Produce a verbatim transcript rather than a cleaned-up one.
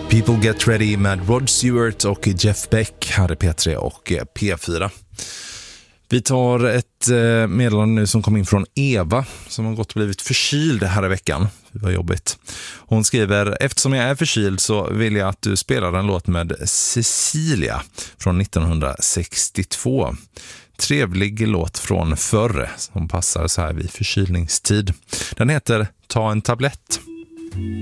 People Get Ready med Rod Stewart och Jeff Beck här i P tre och P fyra. Vi tar ett meddelande nu som kom in från Eva som har gått och blivit förkyld här i veckan. Det var jobbigt. Hon skriver: eftersom jag är förkyld så vill jag att du spelar en låt med Cecilia från nittonhundrasextiotvå. Trevlig låt från förr som passar så här vid förkylningstid. Den heter Ta en tablett.